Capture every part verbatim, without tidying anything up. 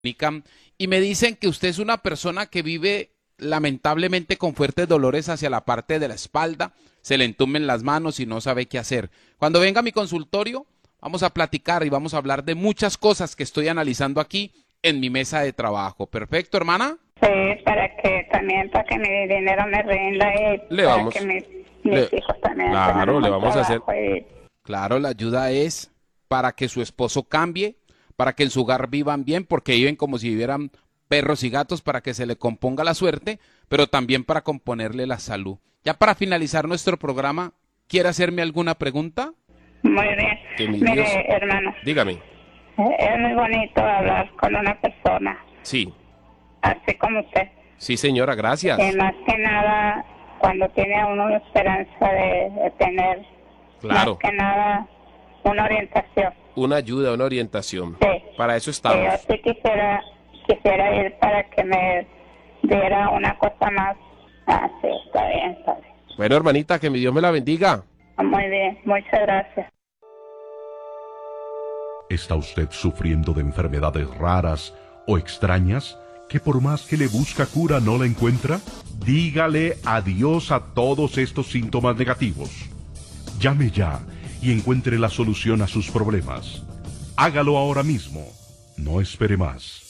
comunican y me dicen que usted es una persona que vive lamentablemente con fuertes dolores hacia la parte de la espalda, se le entumen las manos y no sabe qué hacer. Cuando venga a mi consultorio, vamos a platicar y vamos a hablar de muchas cosas que estoy analizando aquí en mi mesa de trabajo. ¿Perfecto, hermana? Sí, para que también, para que mi dinero me rinda y Le para vamos. que mis, mis Le- hijos también Claro, tengan un le buen vamos a hacer- trabajo y- Claro, la ayuda es para que su esposo cambie, para que en su hogar vivan bien, porque viven como si vivieran perros y gatos, para que se le componga la suerte, pero también para componerle la salud. Ya para finalizar nuestro programa, ¿quiere hacerme alguna pregunta? Muy bien. Que mi Mire, Dios- hermano, Dígame. eh, es muy bonito hablar con una persona Sí, así como usted. sí, señora, gracias. Y más que nada, cuando tiene uno la esperanza de, de tener, Claro, más que nada, una orientación. una ayuda, una orientación. Sí. Para eso Y yo estamos. sí quisiera, quisiera ir para que me diera una cosa más. Ah, sí, está bien, está bien. Bueno, hermanita, que mi Dios me la bendiga. Muy bien, muchas gracias. ¿Está usted sufriendo de enfermedades raras o extrañas que por más que le busca cura no la encuentra? Dígale adiós a todos estos síntomas negativos. Llame ya y encuentre la solución a sus problemas. Hágalo ahora mismo. No espere más.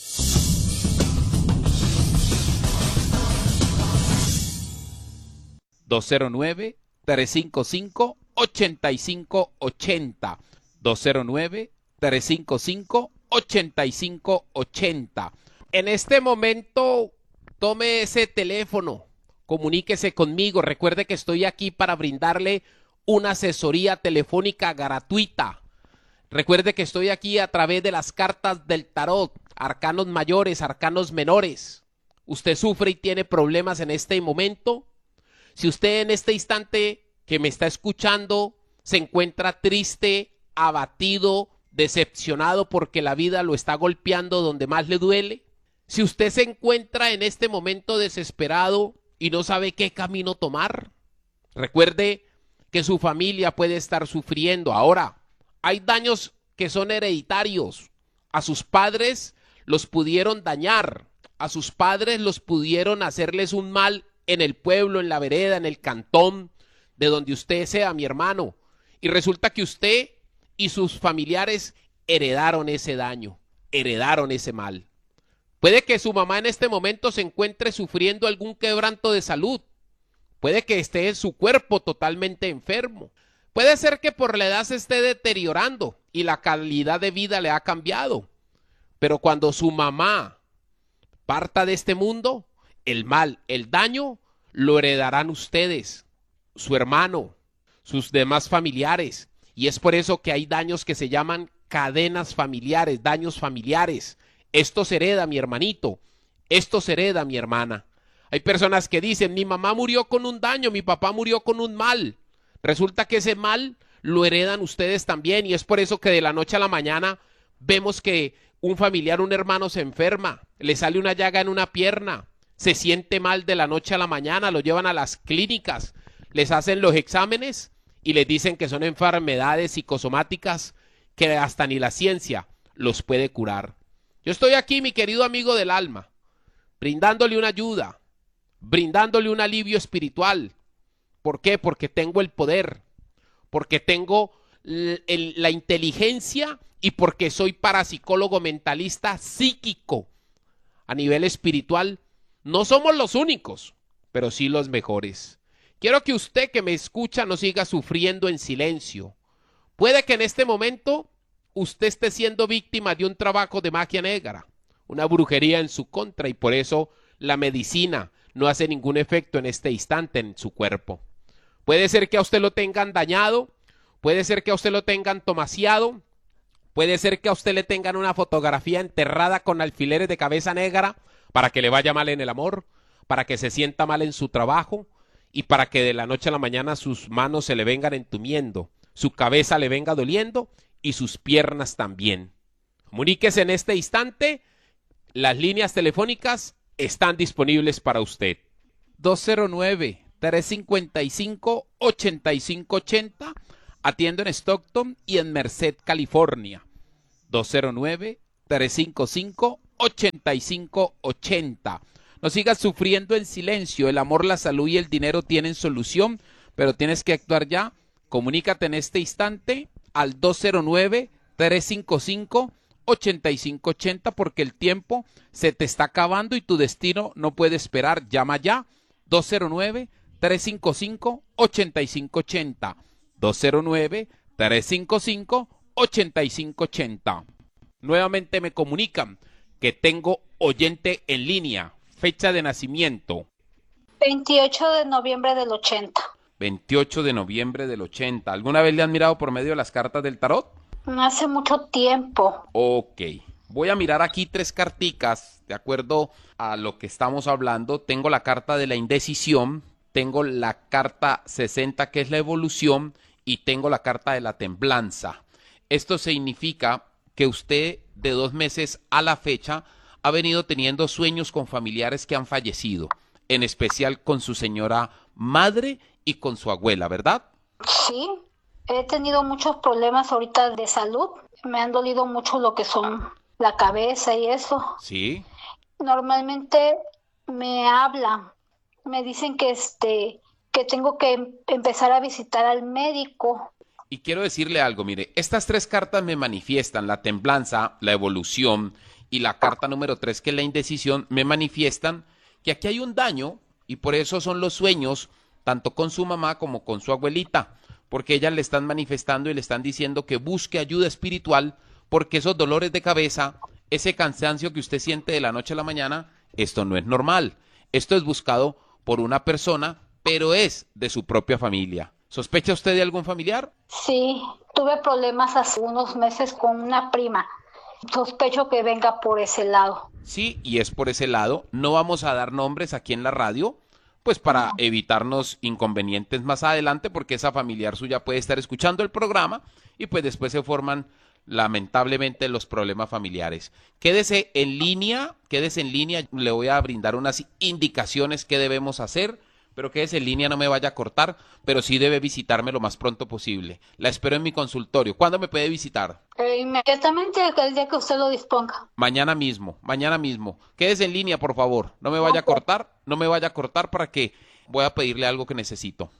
dos cero nueve, tres cinco cinco, ocho cinco ocho cero. dos cero nueve, tres cinco cinco, ocho cinco ocho cero. En este momento, tome ese teléfono, comuníquese conmigo. Recuerde que estoy aquí para brindarle una asesoría telefónica gratuita. Recuerde que estoy aquí a través de las cartas del tarot, arcanos mayores, arcanos menores. Usted sufre y tiene problemas en este momento. Si usted en este instante que me está escuchando se encuentra triste, abatido, decepcionado porque la vida lo está golpeando donde más le duele. Si usted se encuentra en este momento desesperado y no sabe qué camino tomar, recuerde que su familia puede estar sufriendo. Ahora, hay daños que son hereditarios. A sus padres los pudieron dañar, a sus padres los pudieron hacerles un mal en el pueblo, en la vereda, en el cantón, de donde usted sea, mi hermano. Y resulta que usted y sus familiares heredaron ese daño, heredaron ese mal. Puede que su mamá en este momento se encuentre sufriendo algún quebranto de salud. Puede que esté en su cuerpo totalmente enfermo. Puede ser que por la edad se esté deteriorando y la calidad de vida le ha cambiado. Pero cuando su mamá parta de este mundo, el mal, el daño, lo heredarán ustedes, su hermano, sus demás familiares. Y es por eso que hay daños que se llaman cadenas familiares, daños familiares. Esto se hereda, mi hermanito. Esto se hereda, mi hermana. Hay personas que dicen, mi mamá murió con un daño, mi papá murió con un mal. Resulta que ese mal lo heredan ustedes también. Y es por eso que de la noche a la mañana vemos que un familiar, un hermano se enferma, le sale una llaga en una pierna, se siente mal de la noche a la mañana, lo llevan a las clínicas, les hacen los exámenes y les dicen que son enfermedades psicosomáticas que hasta ni la ciencia los puede curar. Yo estoy aquí, mi querido amigo del alma, brindándole una ayuda, brindándole un alivio espiritual. ¿Por qué? Porque tengo el poder, porque tengo el, el, la inteligencia y porque soy parapsicólogo mentalista psíquico. A nivel espiritual, no somos los únicos, pero sí los mejores. Quiero que usted que me escucha no siga sufriendo en silencio. Puede que en este momento usted esté siendo víctima de un trabajo de magia negra, una brujería en su contra, y por eso la medicina no hace ningún efecto en este instante en su cuerpo. Puede ser que a usted lo tengan dañado, puede ser que a usted lo tengan tomaseado, puede ser que a usted le tengan una fotografía enterrada con alfileres de cabeza negra para que le vaya mal en el amor, para que se sienta mal en su trabajo y para que de la noche a la mañana sus manos se le vengan entumiendo, su cabeza le venga doliendo y sus piernas también. Comuníquese en este instante, las líneas telefónicas están disponibles para usted. dos cero nueve, tres cinco cinco, ocho cinco ocho cero. Atiendo en Stockton y en Merced, California. dos cero nueve, tres cinco cinco, ocho cinco ocho cero. No sigas sufriendo en silencio. El amor, la salud y el dinero tienen solución, pero tienes que actuar ya. Comunícate en este instante al dos cero nueve, tres cinco cinco, ocho cinco ocho cero porque el tiempo se te está acabando y tu destino no puede esperar. Llama ya. dos cero nueve, tres cinco cinco, ocho cinco ocho cero. dos cero nueve, tres cinco cinco, ocho cinco ocho cero. Nuevamente me comunican que tengo oyente en línea. Fecha de nacimiento. veintiocho de noviembre del ochenta. veintiocho de noviembre del ochenta. ¿Alguna vez le han mirado por medio de las cartas del tarot? Hace mucho tiempo. Ok. Voy a mirar aquí tres carticas, de acuerdo a lo que estamos hablando. Tengo la carta de la indecisión, tengo la carta sesenta, que es la evolución, y tengo la carta de la templanza. Esto significa que usted, de dos meses a la fecha, ha venido teniendo sueños con familiares que han fallecido, en especial con su señora madre y con su abuela, ¿verdad? Sí, he tenido muchos problemas ahorita de salud. Me han dolido mucho lo que son la cabeza y eso. Sí. Normalmente me hablan, me dicen que este que tengo que em- empezar a visitar al médico. Y quiero decirle algo, mire, estas tres cartas me manifiestan, la templanza, la evolución y la carta número tres, que es la indecisión, me manifiestan que aquí hay un daño y por eso son los sueños, tanto con su mamá como con su abuelita, porque ellas le están manifestando y le están diciendo que busque ayuda espiritual, porque esos dolores de cabeza, ese cansancio que usted siente de la noche a la mañana, esto no es normal. Esto es buscado por una persona, pero es de su propia familia. ¿Sospecha usted de algún familiar? Sí, tuve problemas hace unos meses con una prima. Sospecho que venga por ese lado. Sí, y es por ese lado. No vamos a dar nombres aquí en la radio, pues para evitarnos inconvenientes más adelante, porque esa familiar suya puede estar escuchando el programa y pues después se forman lamentablemente los problemas familiares. Quédese en línea, quédese en línea, le voy a brindar unas indicaciones que debemos hacer, pero quédese en línea, no me vaya a cortar, pero sí debe visitarme lo más pronto posible. La espero en mi consultorio. ¿Cuándo me puede visitar? Eh, inmediatamente el día que usted lo disponga. Mañana mismo, mañana mismo. Quédese en línea, por favor. No me vaya a cortar, no me vaya a cortar para que voy a pedirle algo que necesito.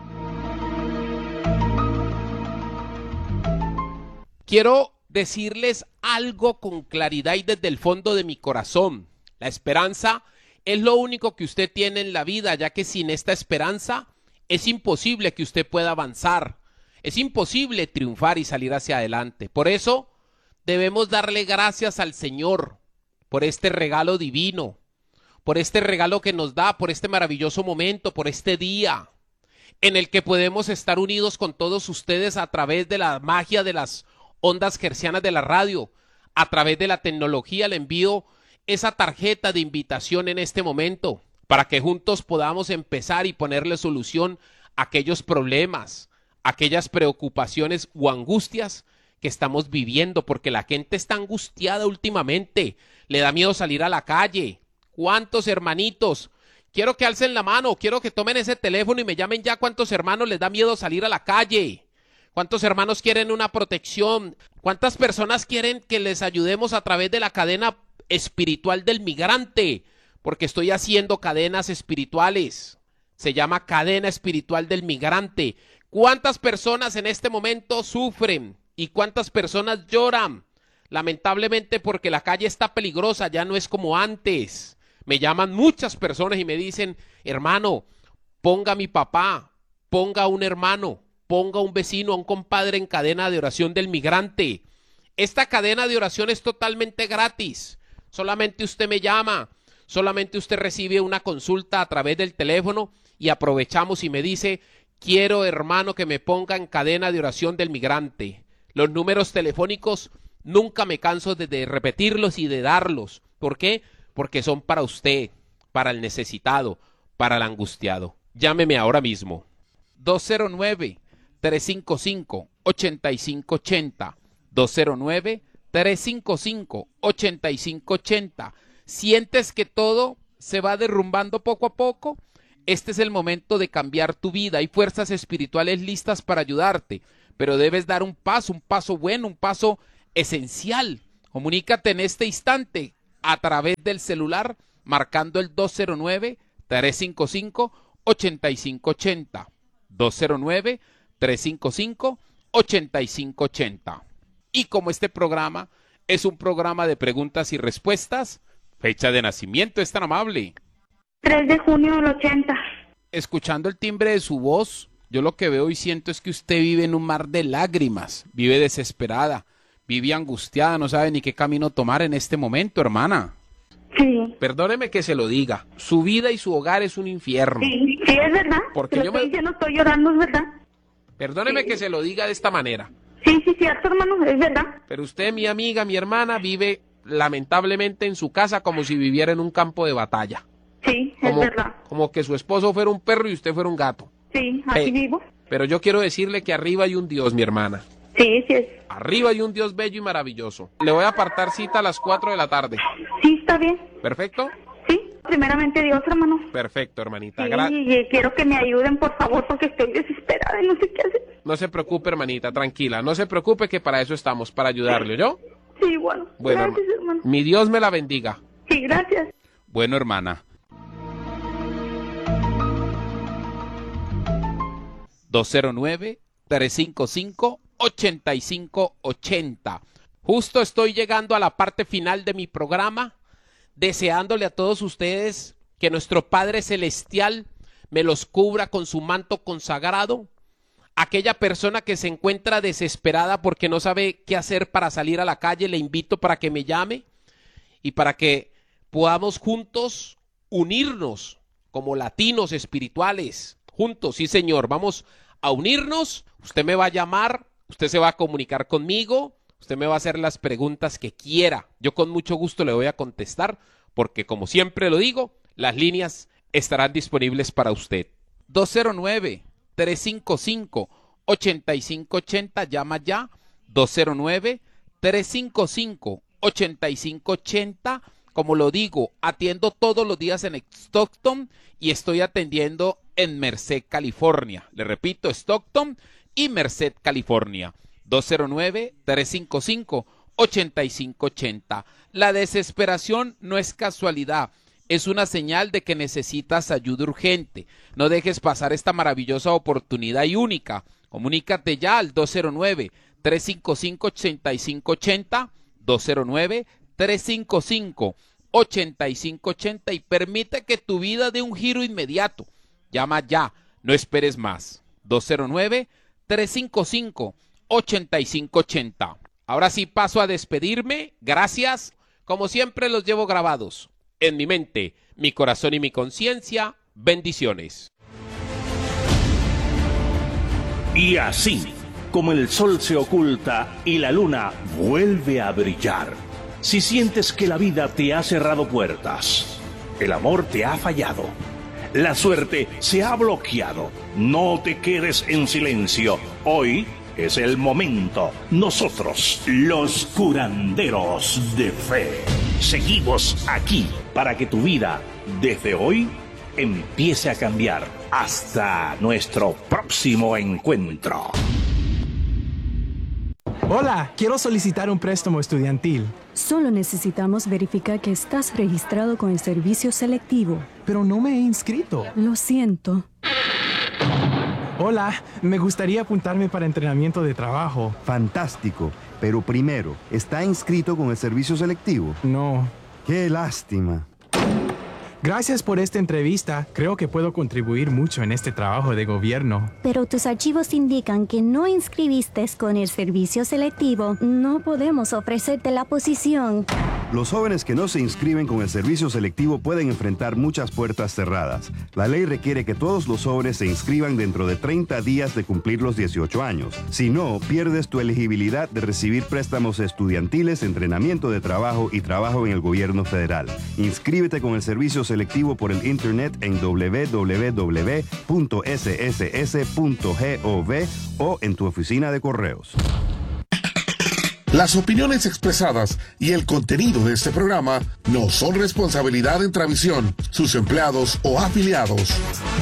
Quiero decirles algo con claridad y desde el fondo de mi corazón. La esperanza es lo único que usted tiene en la vida, ya que sin esta esperanza es imposible que usted pueda avanzar. Es imposible triunfar y salir hacia adelante. Por eso debemos darle gracias al Señor por este regalo divino, por este regalo que nos da, por este maravilloso momento, por este día en el que podemos estar unidos con todos ustedes a través de la magia de las ondas hercianas de la radio, a través de la tecnología. Le envío esa tarjeta de invitación en este momento para que juntos podamos empezar y ponerle solución a aquellos problemas, aquellas preocupaciones o angustias que estamos viviendo, porque la gente está angustiada últimamente, le da miedo salir a la calle. ¿Cuántos hermanitos? Quiero que alcen la mano, quiero que tomen ese teléfono y me llamen ya cuántos hermanos les da miedo salir a la calle. ¿Cuántos hermanos quieren una protección? ¿Cuántas personas quieren que les ayudemos a través de la cadena espiritual del migrante? Porque estoy haciendo cadenas espirituales. Se llama cadena espiritual del migrante. ¿Cuántas personas en este momento sufren? ¿Y cuántas personas lloran? Lamentablemente porque la calle está peligrosa, ya no es como antes. Me llaman muchas personas y me dicen, hermano, ponga a mi papá, ponga a un hermano, ponga a un vecino, a un compadre en cadena de oración del migrante. Esta cadena de oración es totalmente gratis. Solamente usted me llama, solamente usted recibe una consulta a través del teléfono y aprovechamos y me dice, quiero hermano que me ponga en cadena de oración del migrante. Los números telefónicos nunca me canso de, de repetirlos y de darlos. ¿Por qué? Porque son para usted, para el necesitado, para el angustiado. Llámeme ahora mismo. dos cero nueve, tres cinco cinco, ocho cinco ocho cero. dos cero nueve, tres cinco cinco, ocho cinco ocho cero. ¿Sientes que todo se va derrumbando poco a poco? Este es el momento de cambiar tu vida. Hay fuerzas espirituales listas para ayudarte, pero debes dar un paso, un paso bueno, un paso esencial. Comunícate en este instante a través del celular marcando el dos cero nueve, tres cinco cinco, ocho cinco ocho cero. dos cero nueve, tres cinco cinco, ocho cinco ocho cero. Y como este programa es un programa de preguntas y respuestas, fecha de nacimiento es tan amable. tres de junio del ochenta. Escuchando el timbre de su voz, yo lo que veo y siento es que usted vive en un mar de lágrimas, vive desesperada, vive angustiada, no sabe ni qué camino tomar en este momento, hermana. Sí. Perdóneme que se lo diga. Su vida y su hogar es un infierno. Sí, sí, es verdad. Porque Te lo yo estoy me- diciendo, estoy llorando, es verdad. Perdóneme Sí. que se lo diga de esta manera. Sí, sí, cierto, hermano, es verdad. Pero usted, mi amiga, mi hermana, vive lamentablemente en su casa como si viviera en un campo de batalla. Sí, es Como, verdad. como que su esposo fuera un perro y usted fuera un gato. Sí, aquí Hey. vivo. Pero yo quiero decirle que arriba hay un Dios, mi hermana. Sí, sí es. Arriba hay un Dios bello y maravilloso. Le voy a apartar cita a las cuatro de la tarde. Sí, está bien. ¿Perfecto? Sí, primeramente Dios, hermano. Perfecto, hermanita. Sí, Gra- y quiero que me ayuden, por favor, porque estoy desesperada y no sé qué hacer. no se preocupe, hermanita, tranquila. No se preocupe que para eso estamos, para ayudarle, ¿yo? Sí, bueno. Bueno, Gracias, herma- hermano. mi Dios me la bendiga. Sí, gracias. Bueno, hermana. dos cero nueve, tres cinco cinco, ocho cinco ocho cero. Justo estoy llegando a la parte final de mi programa, deseándole a todos ustedes que nuestro Padre Celestial me los cubra con su manto consagrado. Aquella persona que se encuentra desesperada porque no sabe qué hacer para salir a la calle, le invito para que me llame y para que podamos juntos unirnos como latinos espirituales. Juntos, sí señor, vamos a unirnos. Usted me va a llamar, usted se va a comunicar conmigo, usted me va a hacer las preguntas que quiera. Yo con mucho gusto le voy a contestar porque, como siempre lo digo, las líneas estarán disponibles para usted. dos cero nueve, tres cinco cinco, ocho cinco ocho cero, llama ya. dos cero nueve, tres cinco cinco, ocho cinco ocho cero. Como lo digo, atiendo todos los días en Stockton y estoy atendiendo en Merced, California. Le repito, Stockton y Merced, California. dos cero nueve, tres cinco cinco, ocho cinco ocho cero. La desesperación no es casualidad, es una señal de que necesitas ayuda urgente. No dejes pasar esta maravillosa oportunidad y única. Comunícate ya al dos cero nueve, tres cinco cinco, ocho cinco ocho cero, dos cero nueve, tres cinco cinco, ocho cinco ocho cero y permite que tu vida dé un giro inmediato. Llama ya, no esperes más. dos cero nueve, tres cinco cinco, ocho cinco ocho cero. Ahora sí paso a despedirme. Gracias. Como siempre los llevo grabados en mi mente, mi corazón y mi conciencia. Bendiciones. Y así, como el sol se oculta y la luna vuelve a brillar, si sientes que la vida te ha cerrado puertas, el amor te ha fallado, la suerte se ha bloqueado, no te quedes en silencio. Hoy es el momento. Nosotros, los curanderos de fe, seguimos aquí para que tu vida, desde hoy, empiece a cambiar. Hasta nuestro próximo encuentro. Hola, quiero solicitar un préstamo estudiantil. Solo necesitamos verificar que estás registrado con el servicio selectivo. Pero no me he inscrito. Lo siento. Hola, me gustaría apuntarme para entrenamiento de trabajo. Fantástico, pero primero, ¿está inscrito con el servicio selectivo? No. ¡Qué lástima! Gracias por esta entrevista. Creo que puedo contribuir mucho en este trabajo de gobierno. Pero tus archivos indican que no inscribiste con el servicio selectivo. No podemos ofrecerte la posición. Los jóvenes que no se inscriben con el servicio selectivo pueden enfrentar muchas puertas cerradas. La ley requiere que todos los jóvenes se inscriban dentro de treinta días de cumplir los dieciocho años. Si no, pierdes tu elegibilidad de recibir préstamos estudiantiles, entrenamiento de trabajo y trabajo en el gobierno federal. Inscríbete con el servicio selectivo por el internet en doble u doble u doble u punto ese ese ese punto gov o en tu oficina de correos. Las opiniones expresadas y el contenido de este programa no son responsabilidad de Intravisión, sus empleados o afiliados.